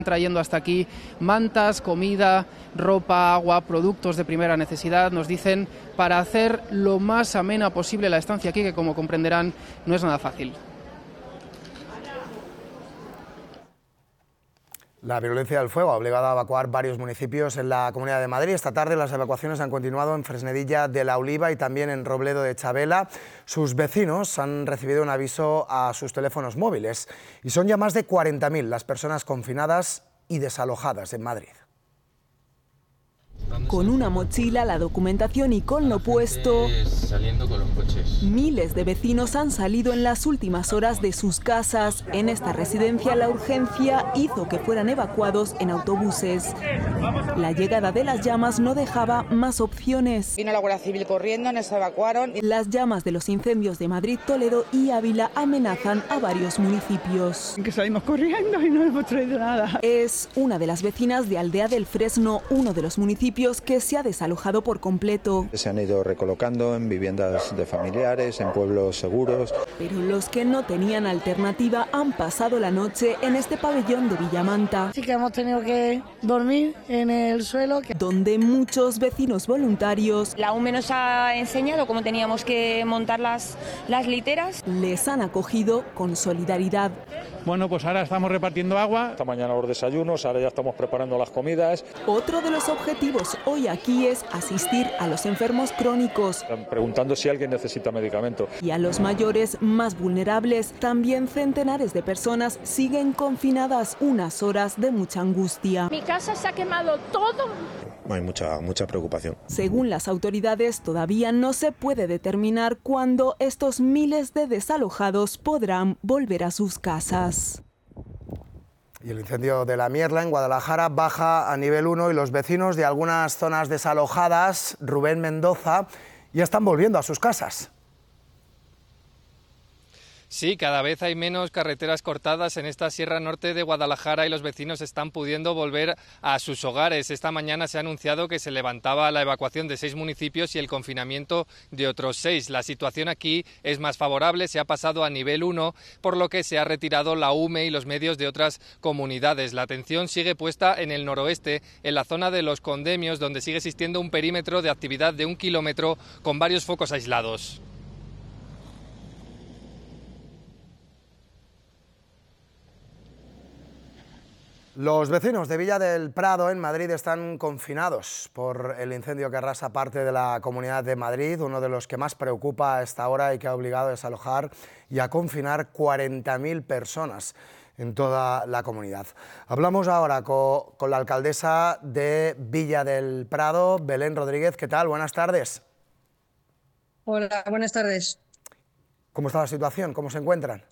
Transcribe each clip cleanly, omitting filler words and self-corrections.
trayendo hasta aquí mantas, comida, ropa, agua, productos de primera necesidad, nos dicen, para hacer lo más amena posible la estancia aquí, que como comprenderán no es nada fácil. La violencia del fuego ha obligado a evacuar varios municipios en la Comunidad de Madrid. Esta tarde las evacuaciones han continuado en Fresnedilla de la Oliva y también en Robledo de Chavela. Sus vecinos han recibido un aviso a sus teléfonos móviles y son ya más de 40.000 las personas confinadas y desalojadas en Madrid. Con una mochila, la documentación y con lo puesto, saliendo con los coches. Miles de vecinos han salido en las últimas horas de sus casas. En esta residencia la urgencia hizo que fueran evacuados en autobuses. La llegada de las llamas no dejaba más opciones. Vino la Guardia Civil corriendo, nos evacuaron. Las llamas de los incendios de Madrid, Toledo y Ávila amenazan a varios municipios. Que salimos corriendo y no hemos traído nada. Es una de las vecinas de Aldea del Fresno, uno de los municipios que se ha desalojado por completo. Se han ido recolocando en viviendas de familiares, en pueblos seguros. Pero los que no tenían alternativa han pasado la noche en este pabellón de Villamanta. Sí que hemos tenido que dormir en el suelo. Donde muchos vecinos voluntarios... La UME nos ha enseñado cómo teníamos que montar las literas. Les han acogido con solidaridad. Bueno, pues ahora estamos repartiendo agua. Esta mañana los desayunos, ahora ya estamos preparando las comidas. Otro de los objetivos hoy aquí es asistir a los enfermos crónicos. Están preguntando si alguien necesita medicamento. Y a los mayores más vulnerables. También centenares de personas siguen confinadas, unas horas de mucha angustia. Mi casa se ha quemado todo. Hay mucha preocupación. Según las autoridades, todavía no se puede determinar cuándo estos miles de desalojados podrán volver a sus casas. Y el incendio de la Mierla en Guadalajara baja a nivel 1 y los vecinos de algunas zonas desalojadas, Rubén Mendoza, ya están volviendo a sus casas. Sí, cada vez hay menos carreteras cortadas en esta Sierra Norte de Guadalajara y los vecinos están pudiendo volver a sus hogares. Esta mañana se ha anunciado que se levantaba la evacuación de 6 municipios y el confinamiento de otros 6. La situación aquí es más favorable, se ha pasado a nivel 1, por lo que se ha retirado la UME y los medios de otras comunidades. La atención sigue puesta en el noroeste, en la zona de los Condemios, donde sigue existiendo un perímetro de actividad de 1 kilómetro con varios focos aislados. Los vecinos de Villa del Prado, en Madrid, están confinados por el incendio que arrasa parte de la Comunidad de Madrid, uno de los que más preocupa a esta hora y que ha obligado a desalojar y a confinar 40.000 personas en toda la comunidad. Hablamos ahora con la alcaldesa de Villa del Prado, Belén Rodríguez. ¿Qué tal? Buenas tardes. Hola, buenas tardes. ¿Cómo está la situación? ¿Cómo se encuentran?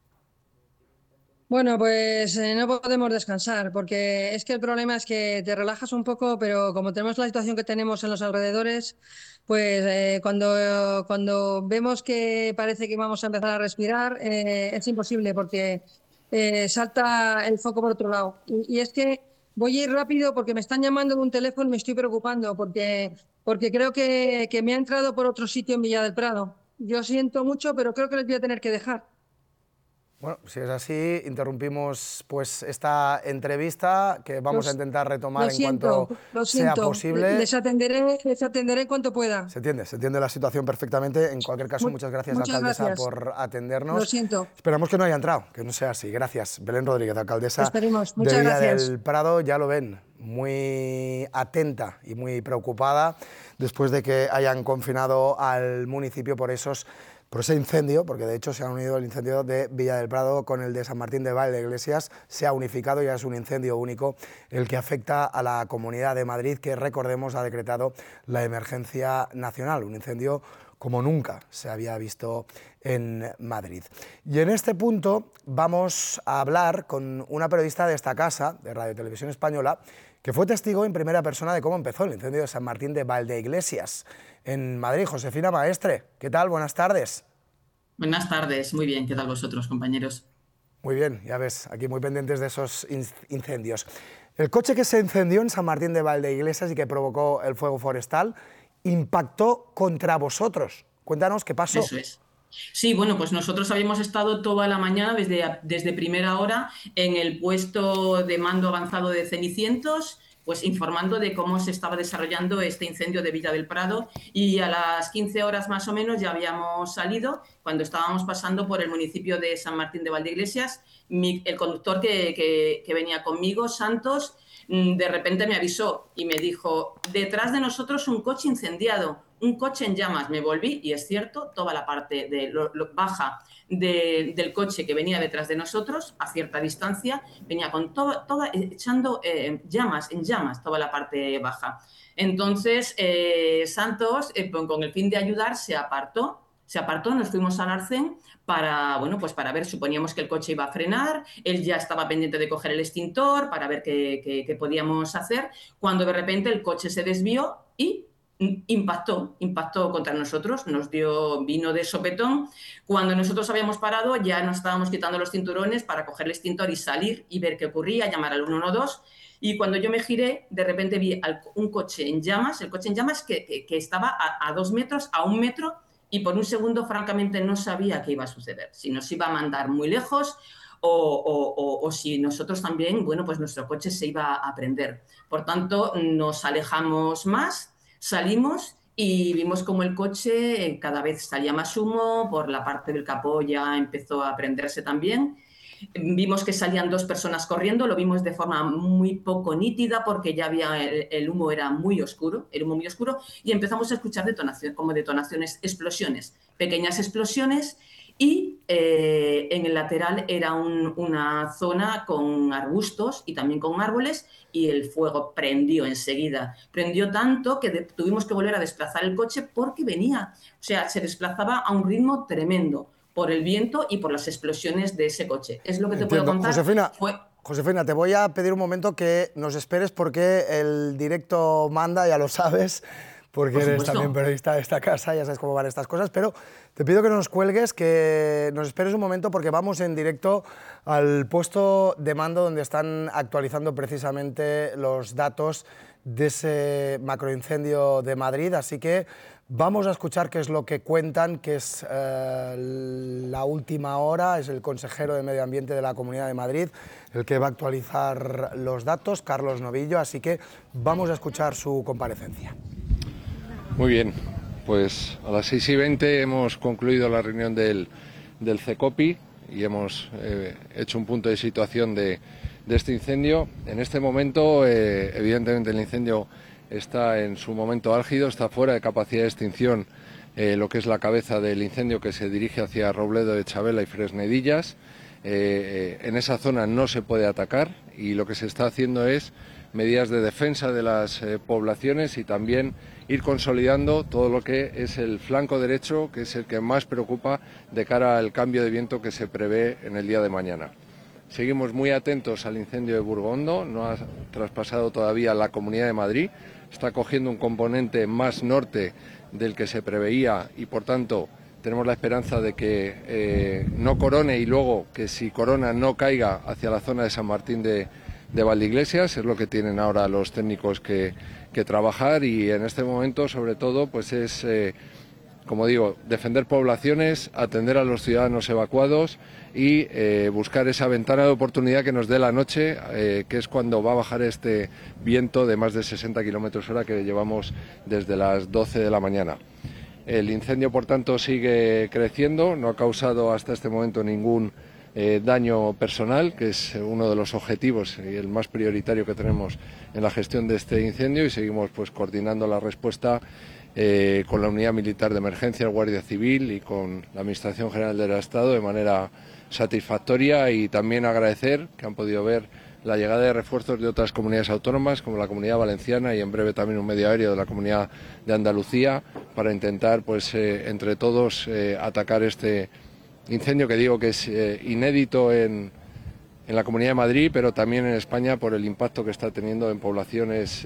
Bueno, pues no podemos descansar, porque es que el problema es que te relajas un poco, pero como tenemos la situación que tenemos en los alrededores, pues cuando vemos que parece que vamos a empezar a respirar, es imposible, porque salta el foco por otro lado. Y es que voy a ir rápido porque me están llamando de un teléfono y me estoy preocupando, porque creo que me ha entrado por otro sitio en Villa del Prado. Yo siento mucho, pero creo que les voy a tener que dejar. Bueno, si es así, interrumpimos pues esta entrevista que vamos a intentar retomar en cuanto sea posible. Les atenderé en cuanto pueda. Se entiende la situación perfectamente. En cualquier caso, muchas gracias, alcaldesa, por atendernos. Lo siento. Esperamos que no haya entrado, que no sea así. Gracias. Belén Rodríguez, alcaldesa de Villa del Prado. Ya lo ven, muy atenta y muy preocupada después de que hayan confinado al municipio por ese incendio, porque de hecho se han unido el incendio de Villa del Prado con el de San Martín de Valdeiglesias, se ha unificado, ya es un incendio único el que afecta a la Comunidad de Madrid, que recordemos ha decretado la emergencia nacional, un incendio como nunca se había visto en Madrid. Y en este punto vamos a hablar con una periodista de esta casa, de Radio Televisión Española, que fue testigo en primera persona de cómo empezó el incendio de San Martín de Valdeiglesias en Madrid. Josefina Maestre, ¿qué tal? Buenas tardes. Buenas tardes, muy bien. ¿Qué tal vosotros, compañeros? Muy bien, ya ves, aquí muy pendientes de esos incendios. El coche que se incendió en San Martín de Valdeiglesias y que provocó el fuego forestal impactó contra vosotros. Cuéntanos qué pasó. Eso es. Sí, bueno, pues nosotros habíamos estado toda la mañana, desde primera hora, en el puesto de mando avanzado de Cenicientos, pues informando de cómo se estaba desarrollando este incendio de Villa del Prado, y a las 15 horas más o menos ya habíamos salido, cuando estábamos pasando por el municipio de San Martín de Valdeiglesias. El conductor que venía conmigo, Santos, de repente me avisó y me dijo: detrás de nosotros un coche incendiado, un coche en llamas. Me volví y es cierto, toda la parte baja del coche que venía detrás de nosotros, a cierta distancia, venía con echando llamas, toda la parte baja. Entonces, Santos, con el fin de ayudar, se apartó, nos fuimos al arcén para, bueno, pues para ver, suponíamos que el coche iba a frenar, él ya estaba pendiente de coger el extintor para ver qué podíamos hacer, cuando de repente el coche se desvió y impactó contra nosotros, vino de sopetón. Cuando nosotros habíamos parado, ya nos estábamos quitando los cinturones para coger el extintor y salir y ver qué ocurría, llamar al 112. Y cuando yo me giré, de repente vi un coche en llamas, el coche en llamas que estaba a 2 metros, a 1 metro, y por un segundo, francamente, no sabía qué iba a suceder, si nos iba a mandar muy lejos o si nosotros también, bueno, pues nuestro coche se iba a prender. Por tanto, nos alejamos más, salimos y vimos como el coche cada vez salía más humo, por la parte del capó ya empezó a prenderse también. Vimos que salían 2 personas corriendo, lo vimos de forma muy poco nítida porque ya había el humo era muy oscuro, y empezamos a escuchar detonaciones, explosiones, pequeñas explosiones, y en el lateral era una zona con arbustos y también con árboles, y el fuego prendió enseguida. Prendió tanto que tuvimos que volver a desplazar el coche porque se desplazaba a un ritmo tremendo por el viento y por las explosiones de ese coche. Es lo que te puedo contar. Josefina, te voy a pedir un momento que nos esperes porque el directo manda, ya lo sabes, porque eres también periodista de esta casa, ya sabes cómo van estas cosas, pero te pido que no nos cuelgues, que nos esperes un momento porque vamos en directo al puesto de mando donde están actualizando precisamente los datos de ese macroincendio de Madrid, así que vamos a escuchar qué es lo que cuentan, que es la última hora, es el consejero de Medio Ambiente de la Comunidad de Madrid el que va a actualizar los datos, Carlos Novillo, así que vamos a escuchar su comparecencia. Muy bien, pues a las 6:20 hemos concluido la reunión del CECOPI y hemos hecho un punto de situación de este incendio. En este momento, evidentemente, el incendio está en su momento álgido, está fuera de capacidad de extinción lo que es la cabeza del incendio que se dirige hacia Robledo de Chabela y Fresnedillas. En esa zona no se puede atacar y lo que se está haciendo es medidas de defensa de las poblaciones y también ir consolidando todo lo que es el flanco derecho, que es el que más preocupa de cara al cambio de viento que se prevé en el día de mañana. Seguimos muy atentos al incendio de Burgondo, no ha traspasado todavía la Comunidad de Madrid, está cogiendo un componente más norte del que se preveía y por tanto tenemos la esperanza de que no corone y luego que si corona no caiga hacia la zona de San Martín de Valdeiglesias. Es lo que tienen ahora los técnicos que trabajar y en este momento sobre todo pues es, como digo, defender poblaciones, atender a los ciudadanos evacuados y buscar esa ventana de oportunidad que nos dé la noche, que es cuando va a bajar este viento de más de 60 km/h que llevamos desde las 12 de la mañana. El incendio, por tanto, sigue creciendo, no ha causado hasta este momento ningún daño personal, que es uno de los objetivos y el más prioritario que tenemos en la gestión de este incendio, y seguimos pues coordinando la respuesta con la Unidad Militar de Emergencia, el Guardia Civil y con la Administración General del Estado de manera satisfactoria, y también agradecer que han podido ver la llegada de refuerzos de otras comunidades autónomas como la Comunidad Valenciana y en breve también un medio aéreo de la Comunidad de Andalucía para intentar pues entre todos atacar este incendio que digo que es inédito en la Comunidad de Madrid, pero también en España por el impacto que está teniendo en poblaciones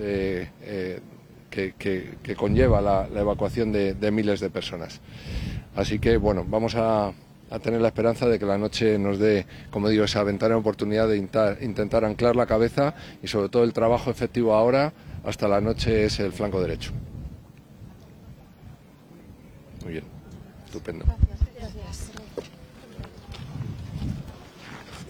que conlleva la evacuación de miles de personas. Así que bueno, vamos a tener la esperanza de que la noche nos dé, como digo, esa ventana de oportunidad de intentar anclar la cabeza, y sobre todo el trabajo efectivo ahora hasta la noche es el flanco derecho. Muy bien, estupendo. Gracias.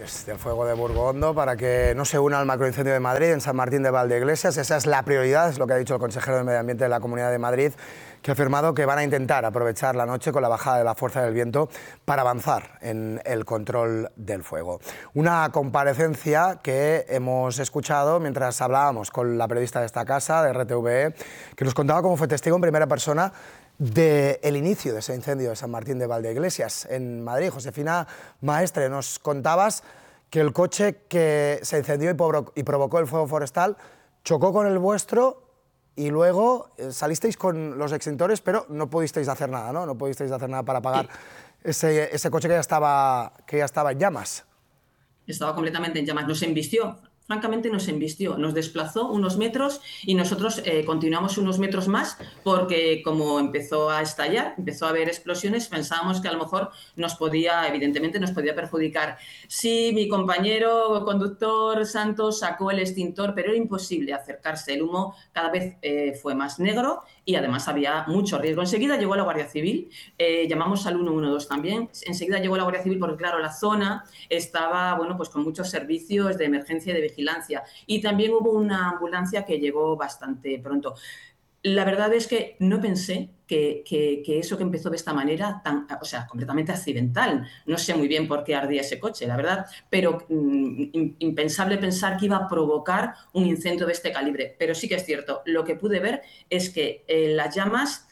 pues, del fuego de Burgondo para que no se una al macroincendio de Madrid en San Martín de Valdeiglesias. Esa es la prioridad, es lo que ha dicho el consejero de Medio Ambiente de la Comunidad de Madrid, que ha afirmado que van a intentar aprovechar la noche con la bajada de la fuerza del viento para avanzar en el control del fuego. Una comparecencia que hemos escuchado mientras hablábamos con la periodista de esta casa, de RTVE, que nos contaba cómo fue testigo en primera persona del inicio de ese incendio de San Martín de Valdeiglesias en Madrid. Josefina Maestre, nos contabas que el coche que se encendió y provocó el fuego forestal chocó con el vuestro y luego salisteis con los extintores, pero no pudisteis hacer nada, ¿no? No pudisteis hacer nada para apagar ese coche que ya estaba en llamas. Estaba completamente en llamas, nos embistió. Francamente nos embistió, nos desplazó unos metros y nosotros continuamos unos metros más porque como empezó a estallar, empezó a haber explosiones, pensábamos que a lo mejor evidentemente nos podía perjudicar. Sí, mi compañero conductor Santos sacó el extintor, pero era imposible acercarse. El humo cada vez fue más negro y además había mucho riesgo. Enseguida llegó la Guardia Civil, llamamos al 112 también. Enseguida llegó la Guardia Civil porque, claro, la zona estaba, bueno, pues con muchos servicios de emergencia y de vigilancia. Y también hubo una ambulancia que llegó bastante pronto. La verdad es que no pensé que eso que empezó de esta manera, completamente accidental. No sé muy bien por qué ardía ese coche, la verdad, pero impensable pensar que iba a provocar un incendio de este calibre. Pero sí que es cierto, lo que pude ver es que las llamas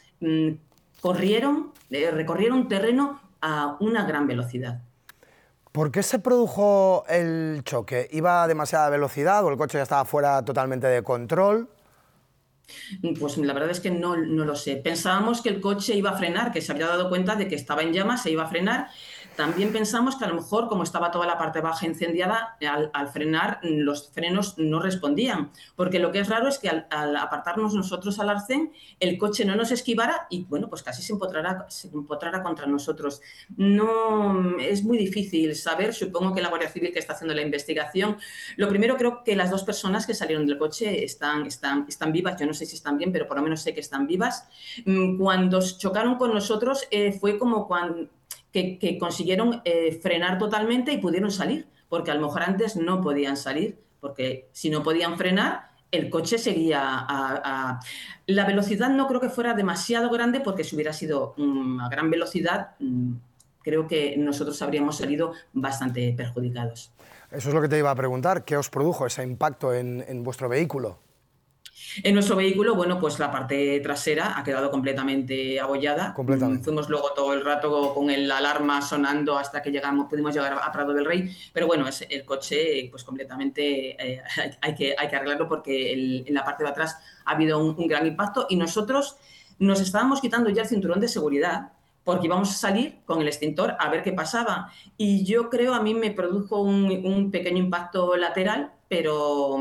recorrieron terreno a una gran velocidad. ¿Por qué se produjo el choque? ¿Iba a demasiada velocidad o el coche ya estaba fuera totalmente de control? Pues la verdad es que no lo sé. Pensábamos que el coche iba a frenar, que se había dado cuenta de que estaba en llamas, se iba a frenar. También pensamos que a lo mejor, como estaba toda la parte baja incendiada, al frenar los frenos no respondían. Porque lo que es raro es que al apartarnos nosotros al arcén, el coche no nos esquivara y, bueno, pues casi se empotrara contra nosotros. No, es muy difícil saber. Supongo que la Guardia Civil, que está haciendo la investigación, lo primero, creo que las dos personas que salieron del coche están vivas. Yo no sé si están bien, pero por lo menos sé que están vivas. Cuando chocaron con nosotros fue como que consiguieron frenar totalmente y pudieron salir, porque a lo mejor antes no podían salir, porque si no podían frenar, el coche seguía La velocidad no creo que fuera demasiado grande, porque si hubiera sido a gran velocidad, creo que nosotros habríamos salido bastante perjudicados. Eso es lo que te iba a preguntar, ¿qué os produjo ese impacto en vuestro vehículo? En nuestro vehículo, bueno, pues la parte trasera ha quedado completamente abollada. Fuimos luego todo el rato con la alarma sonando hasta que pudimos llegar a Prado del Rey. Pero bueno, el coche, pues completamente hay que arreglarlo porque en la parte de atrás ha habido un gran impacto y nosotros nos estábamos quitando ya el cinturón de seguridad porque íbamos a salir con el extintor a ver qué pasaba. Y yo creo, a mí me produjo un pequeño impacto lateral, pero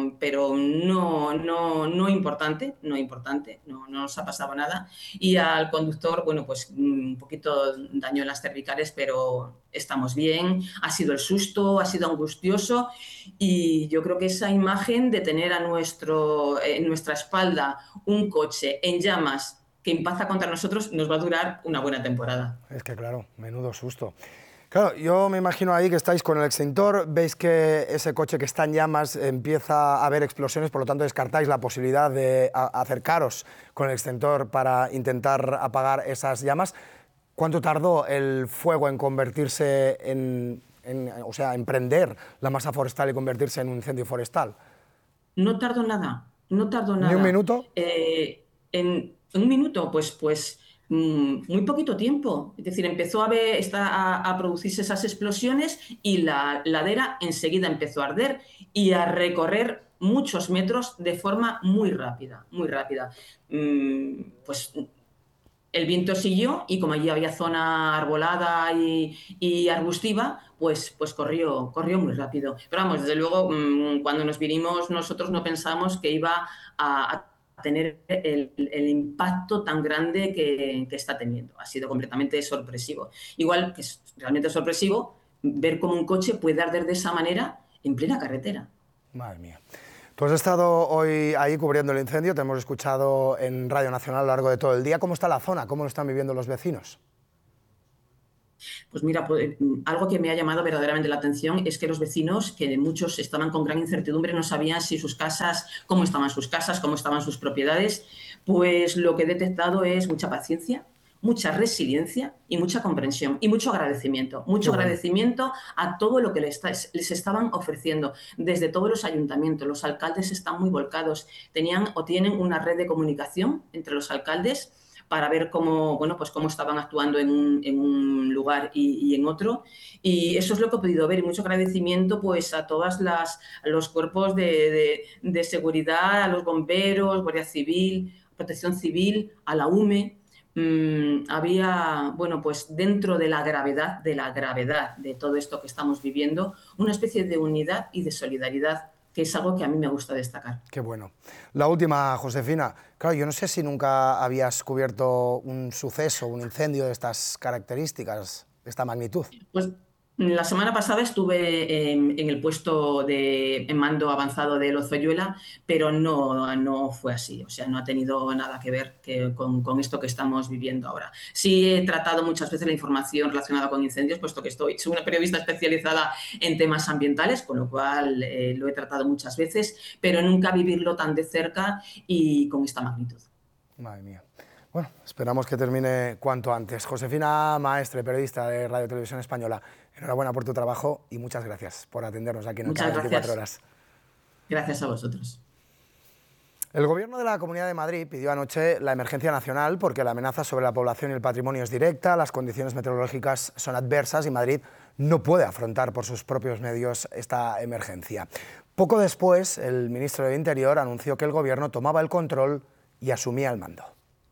no importante, no nos ha pasado nada. Y al conductor, bueno, pues un poquito daño en las cervicales, pero estamos bien. Ha sido el susto, ha sido angustioso y yo creo que esa imagen de tener en nuestra espalda un coche en llamas que impacta contra nosotros nos va a durar una buena temporada. Es que claro, menudo susto. Claro, yo me imagino ahí que estáis con el extintor, veis que ese coche que está en llamas empieza a haber explosiones, por lo tanto descartáis la posibilidad de acercaros con el extintor para intentar apagar esas llamas. ¿Cuánto tardó el fuego en convertirse en prender la masa forestal y convertirse en un incendio forestal? No tardó nada. ¿Ni un minuto? En un minuto, pues muy poquito tiempo. Es decir, empezó a producirse esas explosiones y la ladera enseguida empezó a arder y a recorrer muchos metros de forma muy rápida, muy rápida. Pues el viento siguió y como allí había zona arbolada y arbustiva, pues corrió muy rápido. Pero vamos, desde luego, cuando nos vinimos nosotros no pensamos que iba a tener el impacto tan grande que está teniendo. Ha sido completamente sorpresivo. Igual que es realmente sorpresivo ver cómo un coche puede arder de esa manera en plena carretera. Madre mía. Tú has estado hoy ahí cubriendo el incendio, te hemos escuchado en Radio Nacional a lo largo de todo el día. ¿Cómo está la zona? ¿Cómo lo están viviendo los vecinos? Pues mira, algo que me ha llamado verdaderamente la atención es que los vecinos, que muchos estaban con gran incertidumbre, no sabían si sus casas, cómo estaban sus propiedades, pues lo que he detectado es mucha paciencia, mucha resiliencia y mucha comprensión y mucho agradecimiento. Mucho agradecimiento a todo lo que les estaban ofreciendo desde todos los ayuntamientos. Los alcaldes están muy volcados. Tenían o tienen una red de comunicación entre los alcaldes para ver cómo estaban actuando en un lugar y en otro. Y eso es lo que he podido ver. Y mucho agradecimiento pues, a todos los cuerpos de seguridad, a los bomberos, Guardia Civil, Protección Civil, a la UME. Había, pues dentro de la gravedad de todo esto que estamos viviendo, una especie de unidad y de solidaridad, que es algo que a mí me gusta destacar. Qué bueno. La última, Josefina. Claro, yo no sé si nunca habías cubierto un suceso, un incendio de estas características, de esta magnitud. Pues la semana pasada estuve en el puesto en mando avanzado de Lozoyuela, pero no fue así, o sea, no ha tenido nada que ver con esto que estamos viviendo ahora. Sí he tratado muchas veces la información relacionada con incendios, puesto que soy una periodista especializada en temas ambientales, con lo cual lo he tratado muchas veces, pero nunca vivirlo tan de cerca y con esta magnitud. Madre mía. Bueno, esperamos que termine cuanto antes. Josefina Maestre, periodista de Radio Televisión Española, enhorabuena por tu trabajo y muchas gracias por atendernos aquí en el canal 24 Horas. Gracias a vosotros. El Gobierno de la Comunidad de Madrid pidió anoche la emergencia nacional porque la amenaza sobre la población y el patrimonio es directa, las condiciones meteorológicas son adversas y Madrid no puede afrontar por sus propios medios esta emergencia. Poco después, el ministro del Interior anunció que el Gobierno tomaba el control y asumía el mando.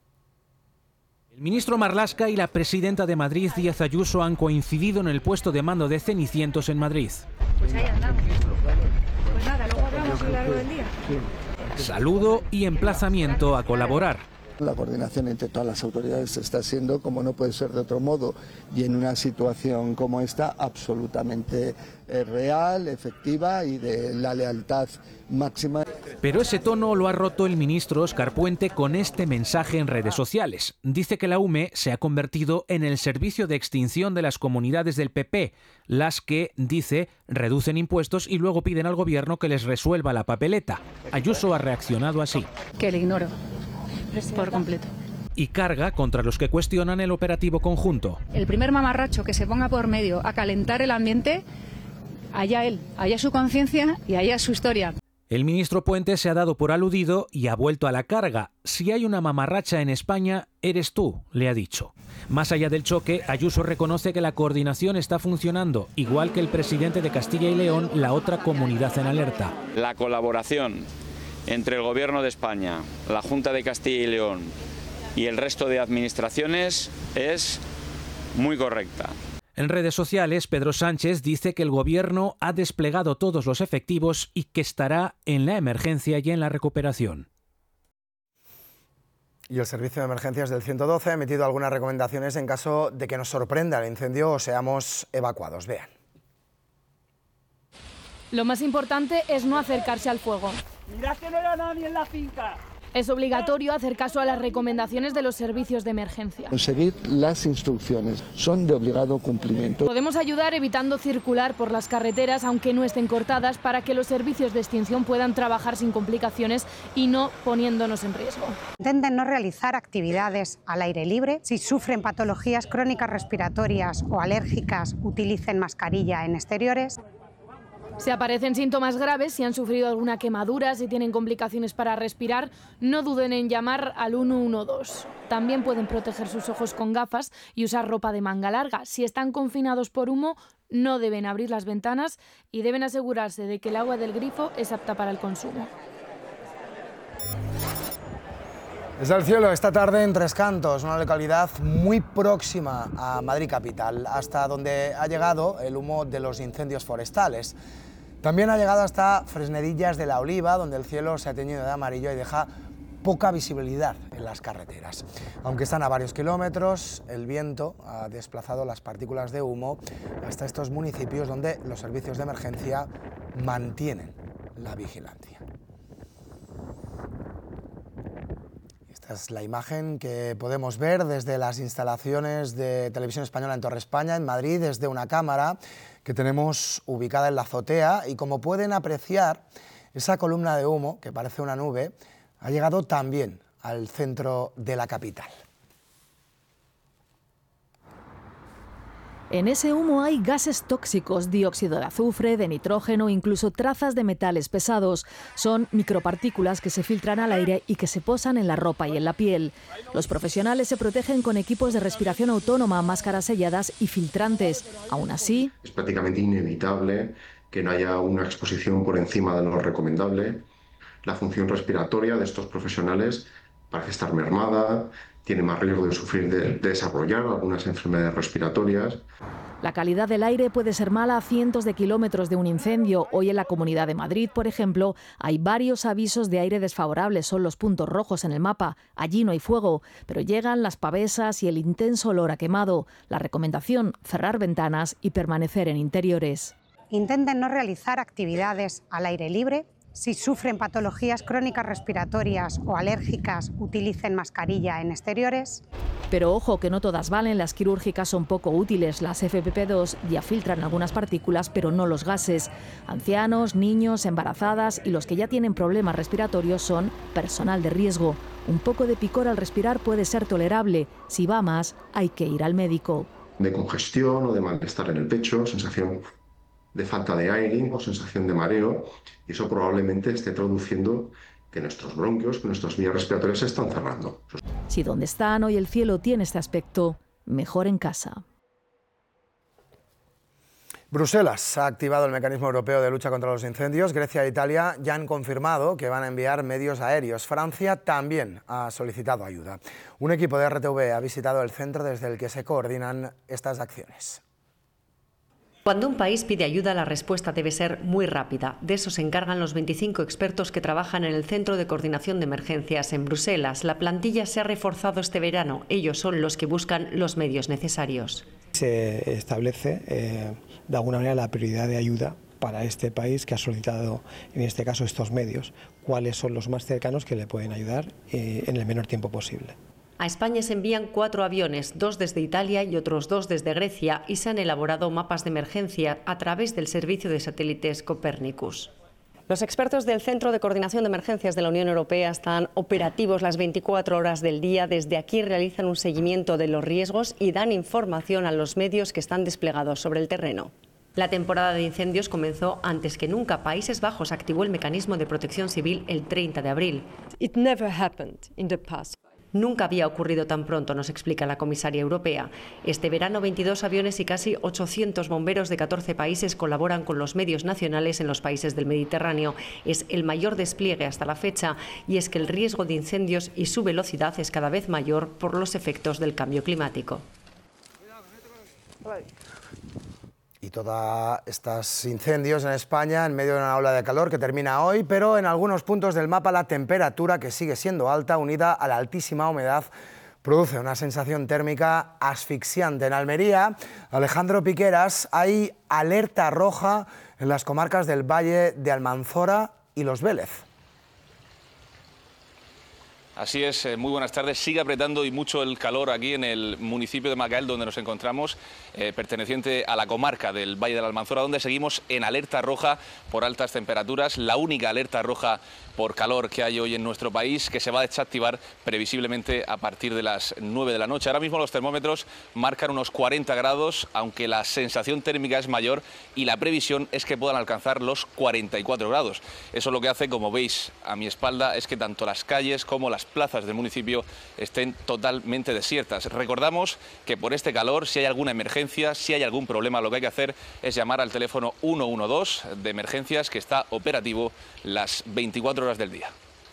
El ministro Marlaska y la presidenta de Madrid, Díaz Ayuso, han coincidido en el puesto de mando de Cenicientos en Madrid. Pues ahí andamos. Pues nada, luego hablamos a lo largo del día. Saludo y emplazamiento a colaborar. La coordinación entre todas las autoridades está siendo, como no puede ser de otro modo, y en una situación como esta, absolutamente real, efectiva y de la lealtad máxima. Pero ese tono lo ha roto el ministro Óscar Puente con este mensaje en redes sociales. Dice que la UME se ha convertido en el servicio de extinción de las comunidades del PP, las que, dice, reducen impuestos y luego piden al gobierno que les resuelva la papeleta. Ayuso ha reaccionado así. Que le ignoro. Por completo. Y carga contra los que cuestionan el operativo conjunto. El primer mamarracho que se ponga por medio a calentar el ambiente, allá él, allá su conciencia y allá su historia. El ministro Puente se ha dado por aludido y ha vuelto a la carga. Si hay una mamarracha en España, eres tú, le ha dicho. Más allá del choque, Ayuso reconoce que la coordinación está funcionando, igual que el presidente de Castilla y León, la otra comunidad en alerta. La colaboración entre el Gobierno de España, la Junta de Castilla y León y el resto de administraciones es muy correcta. En redes sociales, Pedro Sánchez dice que el Gobierno ha desplegado todos los efectivos y que estará en la emergencia y en la recuperación. Y el Servicio de Emergencias del 112 ha emitido algunas recomendaciones en caso de que nos sorprenda el incendio o seamos evacuados. Vean. Lo más importante es no acercarse al fuego. Mirad que no haya nadie en la finca. Es obligatorio hacer caso a las recomendaciones de los servicios de emergencia. Seguir las instrucciones son de obligado cumplimiento. Podemos ayudar evitando circular por las carreteras, aunque no estén cortadas, para que los servicios de extinción puedan trabajar sin complicaciones y no poniéndonos en riesgo. Intenten no realizar actividades al aire libre. Si sufren patologías crónicas respiratorias o alérgicas, utilicen mascarilla en exteriores. Si aparecen síntomas graves, si han sufrido alguna quemadura, si tienen complicaciones para respirar, no duden en llamar al 112. También pueden proteger sus ojos con gafas y usar ropa de manga larga. Si están confinados por humo, no deben abrir las ventanas y deben asegurarse de que el agua del grifo es apta para el consumo. Desde el cielo, esta tarde en Tres Cantos, una localidad muy próxima a Madrid capital, hasta donde ha llegado el humo de los incendios forestales. También ha llegado hasta Fresnedillas de la Oliva, donde el cielo se ha teñido de amarillo y deja poca visibilidad en las carreteras. Aunque están a varios kilómetros, el viento ha desplazado las partículas de humo hasta estos municipios donde los servicios de emergencia mantienen la vigilancia. Esta Esta es la imagen que podemos ver desde las instalaciones de Televisión Española en Torre España, en Madrid, desde una cámara que tenemos ubicada en la azotea, y como pueden apreciar, esa columna de humo, que parece una nube, ha llegado también al centro de la capital. En ese humo hay gases tóxicos, dióxido de azufre, de nitrógeno, incluso trazas de metales pesados. Son micropartículas que se filtran al aire y que se posan en la ropa y en la piel. Los profesionales se protegen con equipos de respiración autónoma, máscaras selladas y filtrantes. Aún así, es prácticamente inevitable que no haya una exposición por encima de lo recomendable. La función respiratoria de estos profesionales parece estar mermada, tiene más riesgo de sufrir, de desarrollar algunas enfermedades respiratorias. La calidad del aire puede ser mala a cientos de kilómetros de un incendio. Hoy en la Comunidad de Madrid, por ejemplo, hay varios avisos de aire desfavorables, son los puntos rojos en el mapa. Allí no hay fuego, pero llegan las pavesas y el intenso olor a quemado. La recomendación, cerrar ventanas y permanecer en interiores. Intenten no realizar actividades al aire libre. Si sufren patologías crónicas respiratorias o alérgicas, utilicen mascarilla en exteriores. Pero ojo, que no todas valen, las quirúrgicas son poco útiles. Las FFP2 ya filtran algunas partículas, pero no los gases. Ancianos, niños, embarazadas y los que ya tienen problemas respiratorios son personal de riesgo. Un poco de picor al respirar puede ser tolerable. Si va más, hay que ir al médico. De congestión o de malestar en el pecho, sensación de falta de aire o sensación de mareo, y eso probablemente esté traduciendo que nuestros bronquios, que nuestras vías respiratorias se están cerrando. Si donde están hoy el cielo tiene este aspecto, mejor en casa. Bruselas ha activado el mecanismo europeo de lucha contra los incendios. Grecia e Italia ya han confirmado que van a enviar medios aéreos. Francia también ha solicitado ayuda. Un equipo de RTV ha visitado el centro desde el que se coordinan estas acciones. Cuando un país pide ayuda, la respuesta debe ser muy rápida. De eso se encargan los 25 expertos que trabajan en el Centro de Coordinación de Emergencias en Bruselas. La plantilla se ha reforzado este verano. Ellos son los que buscan los medios necesarios. Se establece, de alguna manera, la prioridad de ayuda para este país que ha solicitado, en este caso, estos medios. ¿Cuáles son los más cercanos que le pueden ayudar en el menor tiempo posible? A España se envían 4 aviones, 2 desde Italia y otros 2 desde Grecia, y se han elaborado mapas de emergencia a través del servicio de satélites Copernicus. Los expertos del Centro de Coordinación de Emergencias de la Unión Europea están operativos las 24 horas del día. Desde aquí realizan un seguimiento de los riesgos y dan información a los medios que están desplegados sobre el terreno. La temporada de incendios comenzó antes que nunca. Países Bajos activó el mecanismo de protección civil el 30 de abril. It never happened in the past. Nunca había ocurrido tan pronto, nos explica la comisaria europea. Este verano, 22 aviones y casi 800 bomberos de 14 países colaboran con los medios nacionales en los países del Mediterráneo. Es el mayor despliegue hasta la fecha, y es que el riesgo de incendios y su velocidad es cada vez mayor por los efectos del cambio climático. Y todos estos incendios en España en medio de una ola de calor que termina hoy, pero en algunos puntos del mapa la temperatura, que sigue siendo alta, unida a la altísima humedad, produce una sensación térmica asfixiante. En Almería, Alejandro Piqueras, hay alerta roja en las comarcas del Valle de Almanzora y Los Vélez. Así es, muy buenas tardes. Sigue apretando y mucho el calor aquí en el municipio de Macael, donde nos encontramos, perteneciente a la comarca del Valle de la Almanzora, donde seguimos en alerta roja por altas temperaturas, la única alerta roja por calor que hay hoy en nuestro país, que se va a desactivar previsiblemente a partir de las 9 de la noche. Ahora mismo los termómetros marcan unos 40 grados, aunque la sensación térmica es mayor y la previsión es que puedan alcanzar los 44 grados. Eso lo que hace, como veis a mi espalda, es que tanto las calles como las plazas del municipio estén totalmente desiertas. Recordamos que por este calor, si hay alguna emergencia, si hay algún problema, lo que hay que hacer es llamar al teléfono 112 de emergencias, que está operativo las 24 horas del día.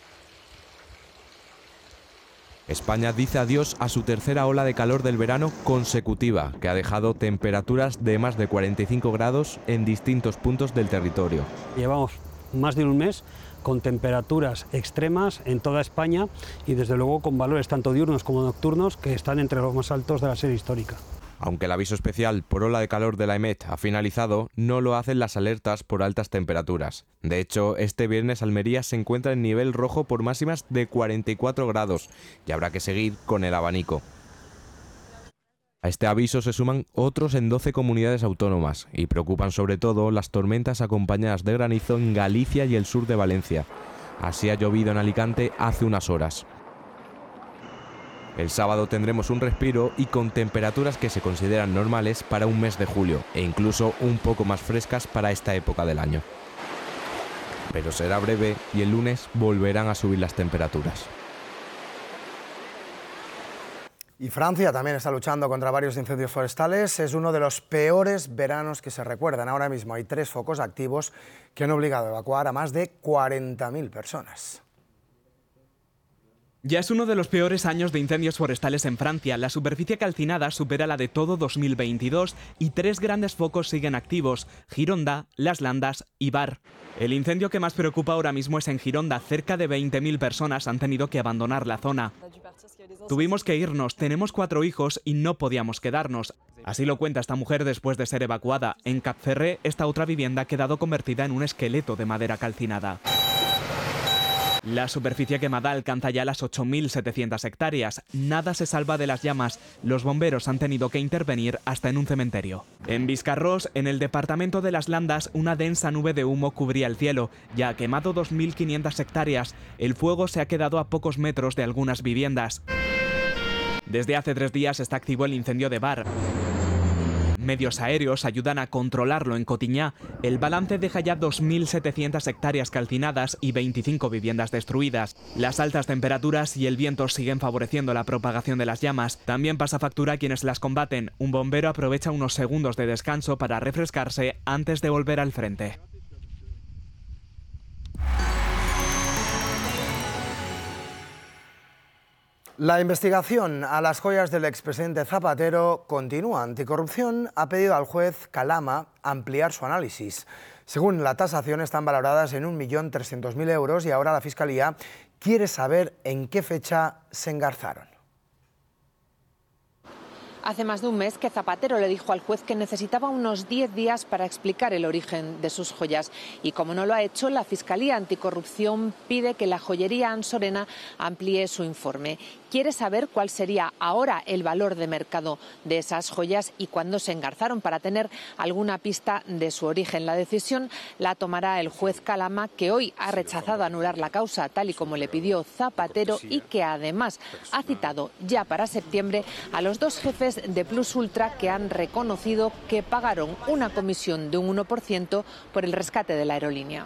España dice adiós a su tercera ola de calor del verano consecutiva, que ha dejado temperaturas de más de 45 grados en distintos puntos del territorio. Llevamos más de un mes con temperaturas extremas en toda España y desde luego con valores tanto diurnos como nocturnos que están entre los más altos de la serie histórica. Aunque el aviso especial por ola de calor de la EMET ha finalizado, no lo hacen las alertas por altas temperaturas. De hecho, este viernes Almería se encuentra en nivel rojo por máximas de 44 grados y habrá que seguir con el abanico. A este aviso se suman otros en 12 comunidades autónomas y preocupan sobre todo las tormentas acompañadas de granizo en Galicia y el sur de Valencia. Así ha llovido en Alicante hace unas horas. El sábado tendremos un respiro y con temperaturas que se consideran normales para un mes de julio e incluso un poco más frescas para esta época del año. Pero será breve y el lunes volverán a subir las temperaturas. Y Francia también está luchando contra varios incendios forestales. Es uno de los peores veranos que se recuerdan. Ahora mismo hay 3 focos activos que han obligado a evacuar a más de 40.000 personas. Ya es uno de los peores años de incendios forestales en Francia. La superficie calcinada supera la de todo 2022 y 3 grandes focos siguen activos: Gironda, Las Landas y Var. El incendio que más preocupa ahora mismo es en Gironda. Cerca de 20.000 personas han tenido que abandonar la zona. Tuvimos que irnos, tenemos 4 hijos y no podíamos quedarnos. Así lo cuenta esta mujer después de ser evacuada. En Cap-Ferré, esta otra vivienda ha quedado convertida en un esqueleto de madera calcinada. La superficie quemada alcanza ya las 8.700 hectáreas. Nada se salva de las llamas. Los bomberos han tenido que intervenir hasta en un cementerio. En Biscarrós, en el departamento de Las Landas, una densa nube de humo cubría el cielo. Ya ha quemado 2.500 hectáreas. El fuego se ha quedado a pocos metros de algunas viviendas. Desde hace 3 días está activo el incendio de Var. Medios aéreos ayudan a controlarlo en Cotigná. El balance deja ya 2.700 hectáreas calcinadas y 25 viviendas destruidas. Las altas temperaturas y el viento siguen favoreciendo la propagación de las llamas. También pasa factura a quienes las combaten. Un bombero aprovecha unos segundos de descanso para refrescarse antes de volver al frente. La investigación a las joyas del expresidente Zapatero continúa. Anticorrupción ha pedido al juez Calama ampliar su análisis. Según la tasación, están valoradas en 1.300.000 euros y ahora la Fiscalía quiere saber en qué fecha se engarzaron. Hace más de un mes que Zapatero le dijo al juez que necesitaba unos 10 días para explicar el origen de sus joyas. Y como no lo ha hecho, la Fiscalía Anticorrupción pide que la joyería Ansorena amplíe su informe. Quiere saber cuál sería ahora el valor de mercado de esas joyas y cuándo se engarzaron para tener alguna pista de su origen. La decisión la tomará el juez Calama, que hoy ha rechazado anular la causa tal y como le pidió Zapatero y que además ha citado ya para septiembre a los 2 jefes de Plus Ultra que han reconocido que pagaron una comisión de un 1% por el rescate de la aerolínea.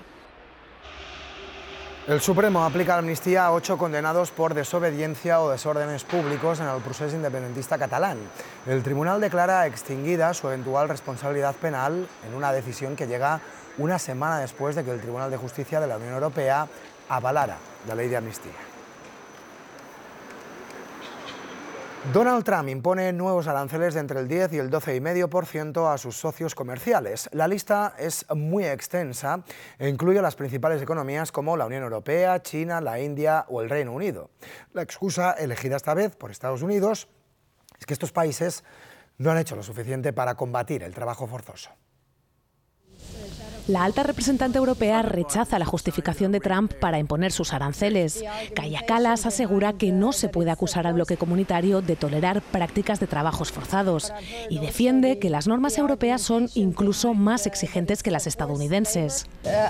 El Supremo aplica amnistía a 8 condenados por desobediencia o desórdenes públicos en el proceso independentista catalán. El tribunal declara extinguida su eventual responsabilidad penal en una decisión que llega una semana después de que el Tribunal de Justicia de la Unión Europea avalara la ley de amnistía. Donald Trump impone nuevos aranceles de entre el 10 y el 12,5% a sus socios comerciales. La lista es muy extensa e incluye las principales economías como la Unión Europea, China, la India o el Reino Unido. La excusa elegida esta vez por Estados Unidos es que estos países no han hecho lo suficiente para combatir el trabajo forzoso. La alta representante europea rechaza la justificación de Trump para imponer sus aranceles. Kaja Kallas asegura que no se puede acusar al bloque comunitario de tolerar prácticas de trabajos forzados y defiende que las normas europeas son incluso más exigentes que las estadounidenses.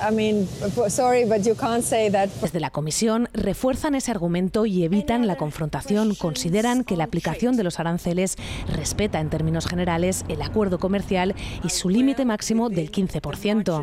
Desde la Comisión refuerzan ese argumento y evitan la confrontación. Consideran que la aplicación de los aranceles respeta en términos generales el acuerdo comercial y su límite máximo del 15%.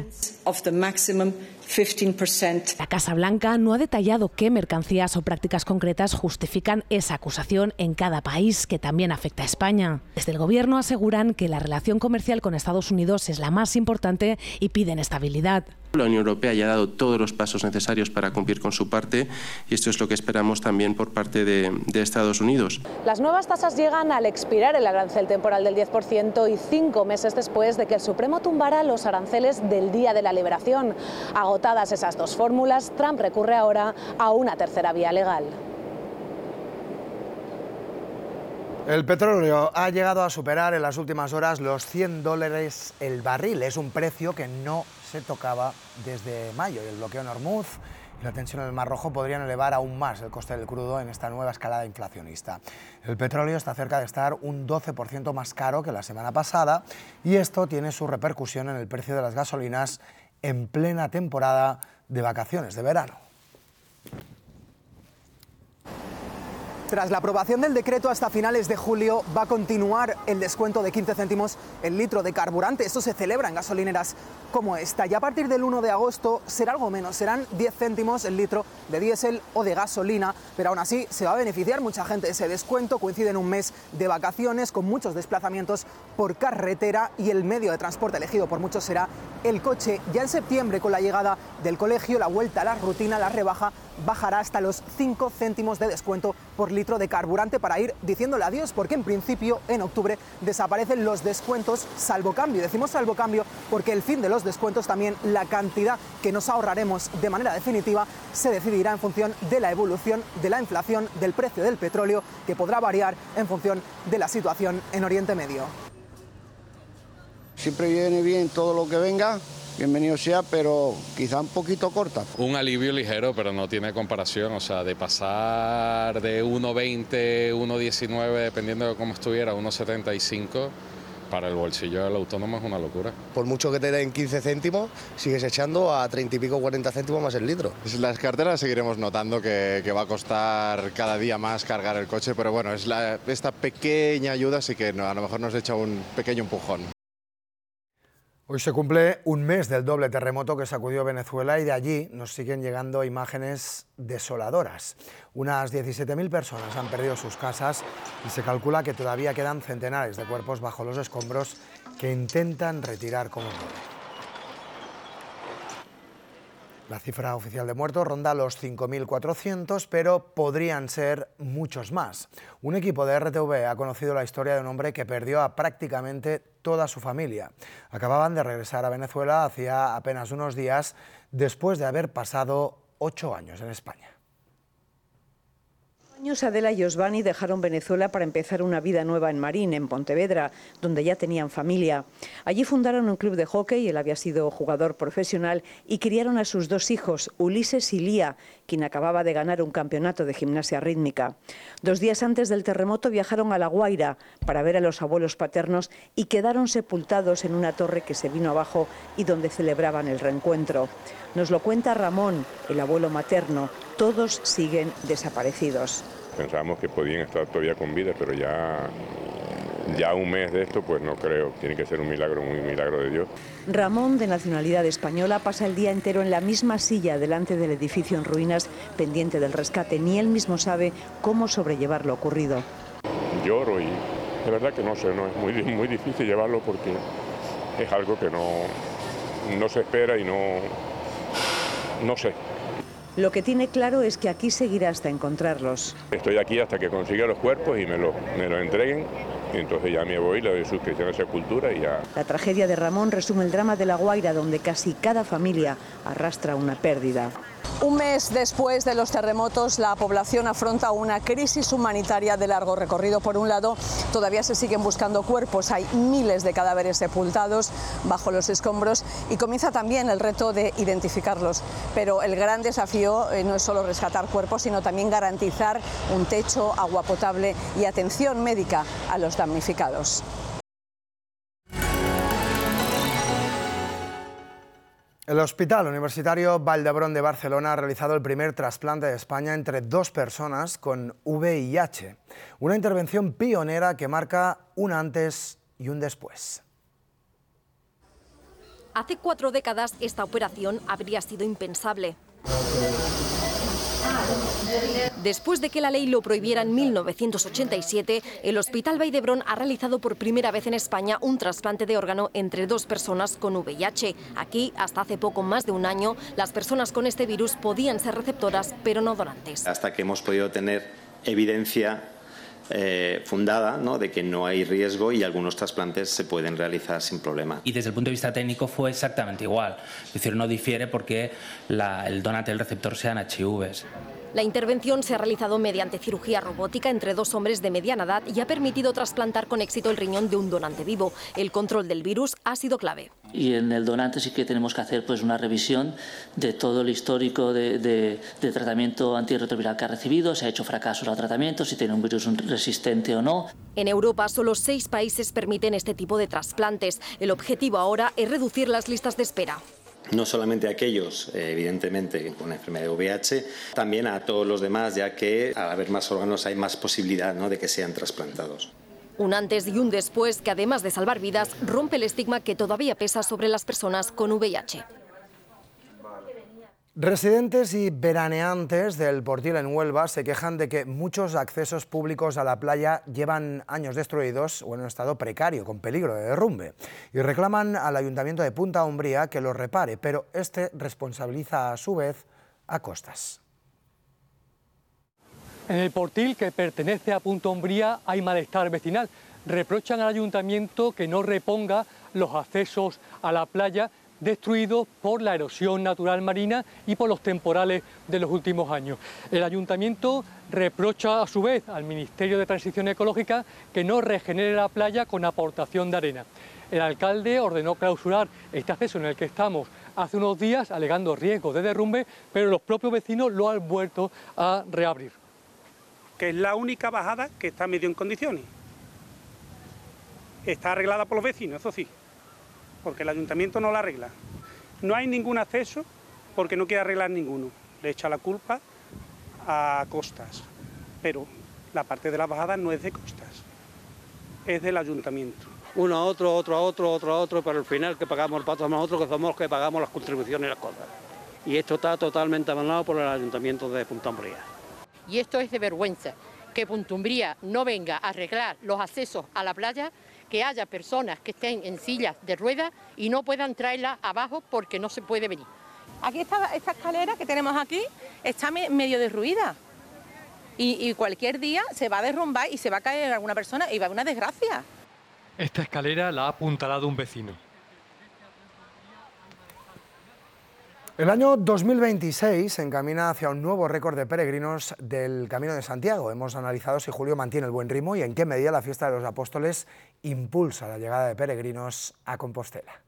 La Casa Blanca no ha detallado qué mercancías o prácticas concretas justifican esa acusación en cada país, que también afecta a España. Desde el Gobierno aseguran que la relación comercial con Estados Unidos es la más importante y piden estabilidad. La Unión Europea ya ha dado todos los pasos necesarios para cumplir con su parte y esto es lo que esperamos también por parte de Estados Unidos. Las nuevas tasas llegan al expirar el arancel temporal del 10% y 5 meses después de que el Supremo tumbara los aranceles del día de la liberación. Agotadas esas 2 fórmulas, Trump recurre ahora a una tercera vía legal. El petróleo ha llegado a superar en las últimas horas los $100 el barril. Es un precio que no se tocaba desde mayo. El bloqueo en Hormuz y la tensión en el Mar Rojo podrían elevar aún más el coste del crudo en esta nueva escalada inflacionista. El petróleo está cerca de estar un 12% más caro que la semana pasada y esto tiene su repercusión en el precio de las gasolinas en plena temporada de vacaciones de verano. Tras la aprobación del decreto hasta finales de julio, va a continuar el descuento de 15 céntimos el litro de carburante. Esto se celebra en gasolineras como esta. Y a partir del 1 de agosto será algo menos, serán 10 céntimos el litro de diésel o de gasolina. Pero aún así se va a beneficiar mucha gente ese descuento. Coincide en un mes de vacaciones con muchos desplazamientos por carretera y el medio de transporte elegido por muchos será el coche. Ya en septiembre, con la llegada del colegio, la vuelta a la rutina, la rebaja, bajará hasta los 5 céntimos de descuento por litro de carburante para ir diciéndole adiós, porque en principio en octubre desaparecen los descuentos salvo cambio. Decimos salvo cambio porque el fin de los descuentos, también la cantidad que nos ahorraremos de manera definitiva, se decidirá en función de la evolución de la inflación, del precio del petróleo, que podrá variar en función de la situación en Oriente Medio. Siempre viene bien todo lo que venga, bienvenido sea, pero quizá un poquito corta. Un alivio ligero, pero no tiene comparación, o sea, de pasar de 1,20, 1,19, dependiendo de cómo estuviera, 1,75, para el bolsillo del autónomo es una locura. Por mucho que te den 15 céntimos, sigues echando a 30 y pico, 40 céntimos más el litro. Las carteras seguiremos notando que va a costar cada día más cargar el coche, pero bueno, esta pequeña ayuda sí que a lo mejor nos echa un pequeño empujón. Hoy se cumple un mes del doble terremoto que sacudió Venezuela y de allí nos siguen llegando imágenes desoladoras. Unas 17.000 personas han perdido sus casas y se calcula que todavía quedan centenares de cuerpos bajo los escombros que intentan retirar como pueden. La cifra oficial de muertos ronda los 5.400, pero podrían ser muchos más. Un equipo de RTV ha conocido la historia de un hombre que perdió a prácticamente toda su familia. Acababan de regresar a Venezuela hacía apenas unos días, después de haber pasado 8 años en España. Adela y Osvani dejaron Venezuela para empezar una vida nueva en Marín, en Pontevedra, donde ya tenían familia. Allí fundaron un club de hockey, él había sido jugador profesional, y criaron a sus 2 hijos, Ulises y Lía, quien acababa de ganar un campeonato de gimnasia rítmica. 2 días antes del terremoto viajaron a La Guaira para ver a los abuelos paternos y quedaron sepultados en una torre que se vino abajo y donde celebraban el reencuentro. Nos lo cuenta Ramón, el abuelo materno. Todos siguen desaparecidos. Pensábamos que podían estar todavía con vida, pero ya un mes de esto, pues no creo. Tiene que ser un milagro de Dios. Ramón, de nacionalidad española, pasa el día entero en la misma silla delante del edificio en ruinas, pendiente del rescate. Ni él mismo sabe cómo sobrellevar lo ocurrido. Lloro y de verdad que no sé, no es muy difícil llevarlo porque es algo que no se espera y no sé. Lo que tiene claro es que aquí seguirá hasta encontrarlos. Estoy aquí hasta que consiga los cuerpos y me lo entreguen. Y entonces ya me voy, le doy suscripción a Sepultura y ya. La tragedia de Ramón resume el drama de La Guaira, donde casi cada familia arrastra una pérdida. Un mes después de los terremotos, la población afronta una crisis humanitaria de largo recorrido. Por un lado, todavía se siguen buscando cuerpos, hay miles de cadáveres sepultados bajo los escombros y comienza también el reto de identificarlos. Pero el gran desafío no es solo rescatar cuerpos, sino también garantizar un techo, agua potable y atención médica a los damnificados. El Hospital Universitario Vall d'Hebron de Barcelona ha realizado el primer trasplante de España entre 2 personas con VIH. Una intervención pionera que marca un antes y un después. Hace 4 décadas esta operación habría sido impensable. Después de que la ley lo prohibiera en 1987, el Hospital Vall d'Hebron ha realizado por primera vez en España un trasplante de órgano entre 2 personas con VIH. Aquí, hasta hace poco más de un año, las personas con este virus podían ser receptoras, pero no donantes. Hasta que hemos podido tener evidencia fundada, ¿no?, de que no hay riesgo y algunos trasplantes se pueden realizar sin problema. Y desde el punto de vista técnico fue exactamente igual. Es decir, no difiere porque el donante y el receptor sean HIVs. La intervención se ha realizado mediante cirugía robótica entre 2 hombres de mediana edad y ha permitido trasplantar con éxito el riñón de un donante vivo. El control del virus ha sido clave. Y en el donante sí que tenemos que hacer pues una revisión de todo el histórico de tratamiento antirretroviral que ha recibido, si ha hecho fracasos al tratamiento, si tiene un virus resistente o no. En Europa solo 6 países permiten este tipo de trasplantes. El objetivo ahora es reducir las listas de espera. No solamente a aquellos, evidentemente, con la enfermedad de VIH, también a todos los demás, ya que al haber más órganos hay más posibilidad, ¿no?, de que sean trasplantados. Un antes y un después que, además de salvar vidas, rompe el estigma que todavía pesa sobre las personas con VIH. Residentes y veraneantes del Portil en Huelva se quejan de que muchos accesos públicos a la playa llevan años destruidos o en un estado precario, con peligro de derrumbe. Y reclaman al Ayuntamiento de Punta Umbría que los repare, pero este responsabiliza a su vez a Costas. En el Portil, que pertenece a Punta Umbría, hay malestar vecinal. Reprochan al Ayuntamiento que no reponga los accesos a la playa destruidos por la erosión natural marina y por los temporales de los últimos años. El Ayuntamiento reprocha a su vez al Ministerio de Transición Ecológica que no regenere la playa con aportación de arena. El alcalde ordenó clausurar este acceso en el que estamos hace unos días, alegando riesgo de derrumbe, pero los propios vecinos lo han vuelto a reabrir. Que es la única bajada que está medio en condiciones. Está arreglada por los vecinos, eso sí, porque el ayuntamiento no la arregla. No hay ningún acceso porque no quiere arreglar ninguno. Le echa la culpa a Costas, pero la parte de la bajada no es de Costas, es del ayuntamiento. Uno a otro, otro a otro, otro a otro, pero al final que pagamos el pato a nosotros, que somos los que pagamos las contribuciones y las cosas. Y esto está totalmente abandonado por el ayuntamiento de Punta Umbría. Y esto es de vergüenza, que Punta Umbría no venga a arreglar los accesos a la playa, que haya personas que estén en sillas de ruedas y no puedan traerlas abajo porque no se puede venir. Aquí esta escalera que tenemos aquí está medio derruida y cualquier día se va a derrumbar y se va a caer alguna persona y va a haber una desgracia. Esta escalera la ha apuntalado un vecino. El año 2026 se encamina hacia un nuevo récord de peregrinos del Camino de Santiago. Hemos analizado si julio mantiene el buen ritmo y en qué medida la fiesta de los Apóstoles impulsa la llegada de peregrinos a Compostela.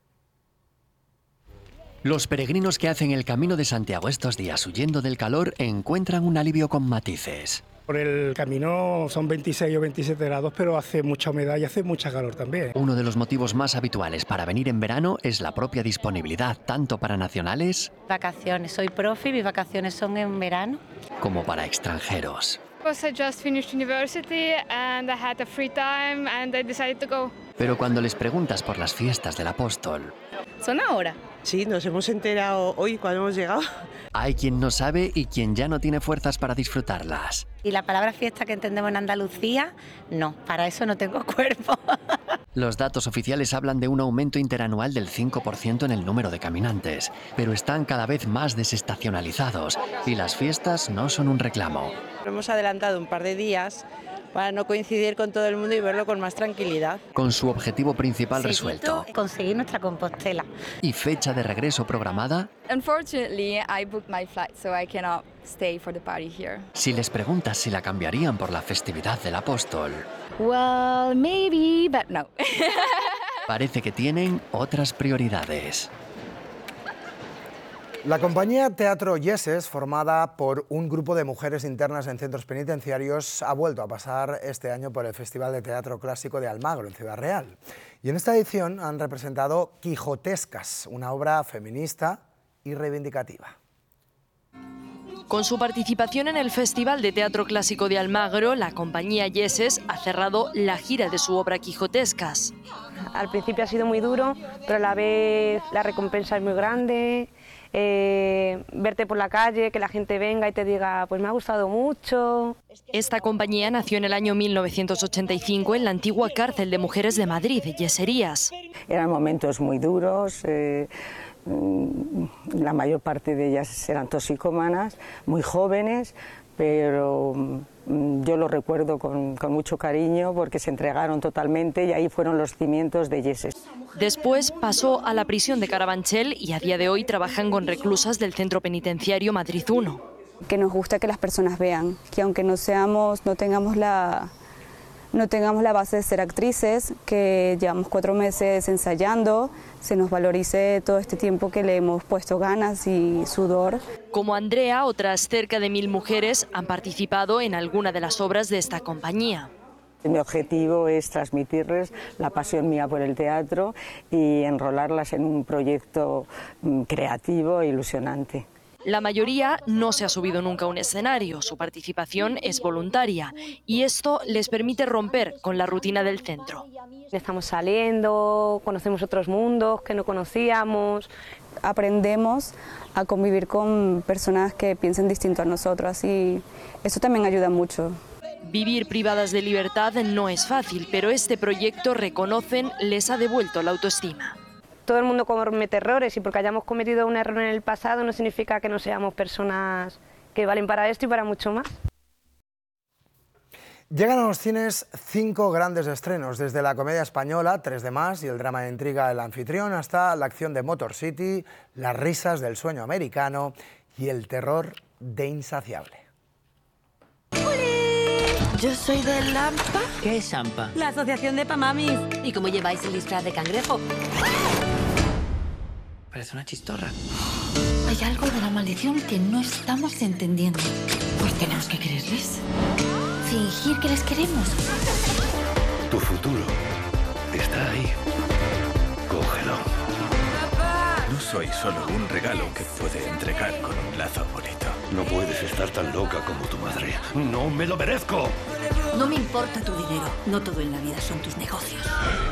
Los peregrinos que hacen el Camino de Santiago estos días huyendo del calor encuentran un alivio con matices. Por el camino son 26 o 27 grados, pero hace mucha humedad y hace mucha calor también. Uno de los motivos más habituales para venir en verano es la propia disponibilidad, tanto para nacionales... Vacaciones, soy profe, mis vacaciones son en verano. ...como para extranjeros. I just finished university and I had a free time and I decided to go. Pero cuando les preguntas por las fiestas del Apóstol... ¿Son ahora? Sí, nos hemos enterado hoy cuando hemos llegado. Hay quien no sabe y quien ya no tiene fuerzas para disfrutarlas. ¿Y la palabra fiesta que entendemos en Andalucía? No, para eso no tengo cuerpo. Los datos oficiales hablan de un aumento interanual del 5% en el número de caminantes, pero están cada vez más desestacionalizados y las fiestas no son un reclamo. Hemos adelantado un par de días para no coincidir con todo el mundo y verlo con más tranquilidad. Con su objetivo principal resuelto. Conseguir nuestra Compostela. ¿Y fecha de regreso programada? Unfortunately, I booked my flight, so I cannot stay for the party here. Si les preguntas si la cambiarían por la festividad del Apóstol. Well, maybe, but no. Parece que tienen otras prioridades. La compañía Teatro Yeses, formada por un grupo de mujeres internas en centros penitenciarios, ha vuelto a pasar este año por el Festival de Teatro Clásico de Almagro, en Ciudad Real. Y en esta edición han representado Quijotescas, una obra feminista y reivindicativa. Con su participación en el Festival de Teatro Clásico de Almagro, la compañía Yeses ha cerrado la gira de su obra Quijotescas. Al principio ha sido muy duro, pero a la vez la recompensa es muy grande. Verte por la calle, que la gente venga y te diga, pues me ha gustado mucho. Esta compañía nació en el año 1985 en la antigua cárcel de mujeres de Madrid, Yeserías. Eran momentos muy duros, la mayor parte de ellas eran toxicómanas, muy jóvenes, pero yo lo recuerdo con mucho cariño porque se entregaron totalmente y ahí fueron los cimientos de Yeses. Después pasó a la prisión de Carabanchel y a día de hoy trabajan con reclusas del Centro Penitenciario Madrid 1. Que nos gusta que las personas vean, que aunque no tengamos la base de ser actrices, que llevamos 4 meses ensayando, se nos valorice todo este tiempo que le hemos puesto ganas y sudor. Como Andrea, otras cerca de 1000 mujeres han participado en alguna de las obras de esta compañía. Mi objetivo es transmitirles la pasión mía por el teatro y enrolarlas en un proyecto creativo e ilusionante. La mayoría no se ha subido nunca a un escenario, su participación es voluntaria y esto les permite romper con la rutina del centro. Estamos saliendo, conocemos otros mundos que no conocíamos. Aprendemos a convivir con personas que piensen distinto a nosotros y eso también ayuda mucho. Vivir privadas de libertad no es fácil, pero este proyecto, reconocen, les ha devuelto la autoestima. Todo el mundo comete errores y porque hayamos cometido un error en el pasado no significa que no seamos personas que valen para esto y para mucho más. Llegan a los cines 5 grandes estrenos, desde la comedia española, 3 de más, y el drama de intriga El anfitrión, hasta la acción de Motor City, las risas del sueño americano y el terror de Insaciable. Yo soy de Lampa. ¿Qué es AMPA? La asociación de Pamamis. ¿Y cómo lleváis el disfraz de cangrejo? Parece una chistorra. Hay algo de la maldición que no estamos entendiendo. Pues tenemos que quererles. Fingir que les queremos. Tu futuro está ahí. Cógelo. No soy solo un regalo que puede entregar con un lazo bonito. No puedes estar tan loca como tu madre. ¡No me lo merezco! No me importa tu dinero. No todo en la vida son tus negocios.